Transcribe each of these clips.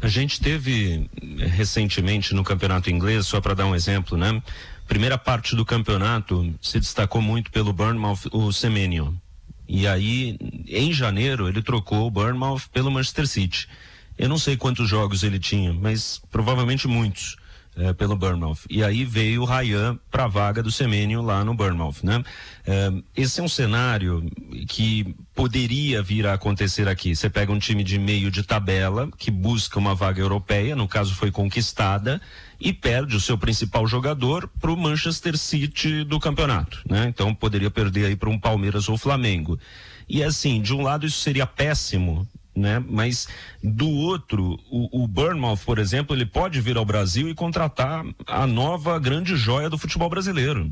A gente teve recentemente no campeonato inglês, só para dar um exemplo, né? Primeira parte do campeonato se destacou muito pelo Bournemouth, o Semenyo. E aí, em janeiro, ele trocou o Bournemouth pelo Manchester City. Eu não sei quantos jogos ele tinha, mas provavelmente muitos. Pelo Bournemouth. E aí veio o Ryan para a vaga do Semenyo lá no Bournemouth, né? Esse é um cenário que poderia vir a acontecer aqui. Você pega um time de meio de tabela que busca uma vaga europeia, no caso foi conquistada, e perde o seu principal jogador para o Manchester City do campeonato, né? Então poderia perder aí para um Palmeiras ou Flamengo. E assim, de um lado isso seria péssimo, né? Mas do outro, o Bournemouth, por exemplo, ele pode vir ao Brasil e contratar a nova grande joia do futebol brasileiro.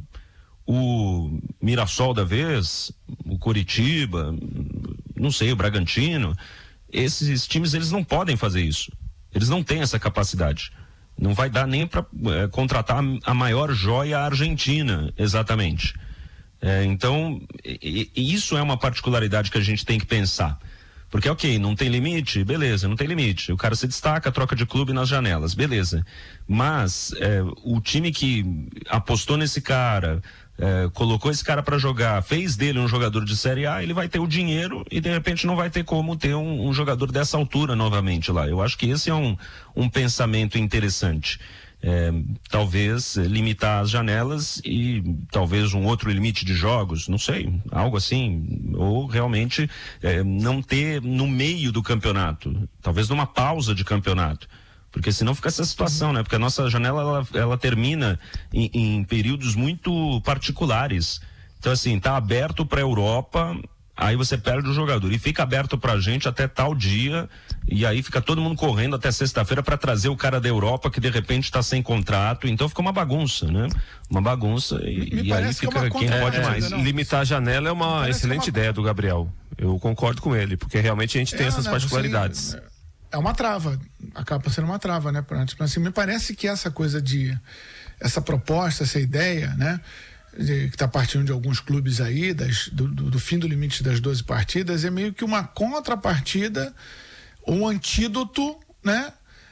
O Mirassol da vez, o Coritiba, não sei, o Bragantino, esses times eles não podem fazer isso. Eles não têm essa capacidade. Não vai dar nem para contratar a maior joia argentina, exatamente. Então, isso é uma particularidade que a gente tem que pensar. Porque, ok, não tem limite? Beleza, não tem limite. O cara se destaca, troca de clube nas janelas, beleza. Mas o time que apostou nesse cara, colocou esse cara para jogar, fez dele um jogador de Série A, ele vai ter o dinheiro e de repente não vai ter como ter um jogador dessa altura novamente lá. Eu acho que esse é um pensamento interessante. Talvez limitar as janelas e talvez um outro limite de jogos, não sei, algo assim, ou realmente não ter no meio do campeonato, talvez numa pausa de campeonato, porque senão fica essa situação, né? Porque a nossa janela ela termina em períodos muito particulares. Então assim, tá aberto para a Europa, aí você perde o jogador e fica aberto pra gente até tal dia, e aí fica todo mundo correndo até sexta-feira para trazer o cara da Europa que de repente está sem contrato, então fica uma bagunça, né? Uma bagunça e aí fica quem pode mais. Limitar a janela é uma excelente ideia do Gabriel, eu concordo com ele, porque realmente a gente tem essas particularidades. É uma trava, acaba sendo uma trava, né? Assim, me parece que essa coisa essa proposta, essa ideia, né? Que está partindo de alguns clubes aí, do fim do limite das 12 partidas, é meio que uma contrapartida ou um antídoto, né,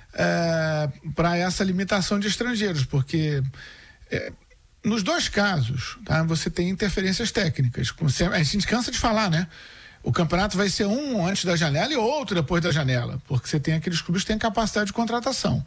para essa limitação de estrangeiros, porque nos dois casos, tá, você tem interferências técnicas. A gente cansa de falar, né? O campeonato vai ser um antes da janela e outro depois da janela, porque você tem aqueles clubes que têm capacidade de contratação.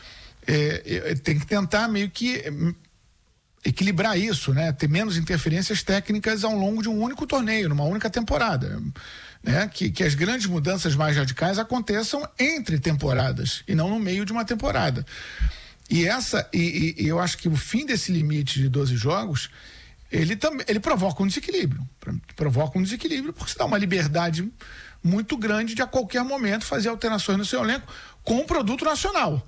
Tem que tentar meio que equilibrar isso, né? Ter menos interferências técnicas ao longo de um único torneio, numa única temporada, né? Que as grandes mudanças mais radicais aconteçam entre temporadas e não no meio de uma temporada. E eu acho que o fim desse limite de 12 jogos, ele provoca um desequilíbrio. Porque se dá uma liberdade muito grande de a qualquer momento fazer alterações no seu elenco com o produto nacional.